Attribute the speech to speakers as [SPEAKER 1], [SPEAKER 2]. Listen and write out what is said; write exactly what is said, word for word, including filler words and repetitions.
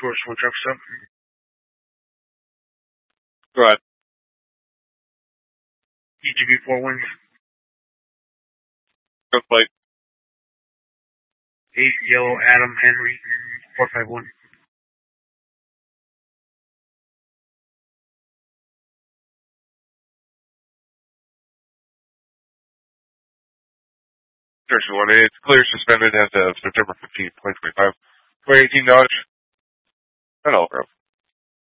[SPEAKER 1] towards one truck stop.
[SPEAKER 2] Go ahead.
[SPEAKER 1] E G B four one.
[SPEAKER 2] Go plate.
[SPEAKER 1] eight Yellow Adam Henry four five one.
[SPEAKER 2] Jersey one eight. It's clear suspended as of September fifteenth, twenty twenty-five. twenty eighteen Dodge. And all, bro.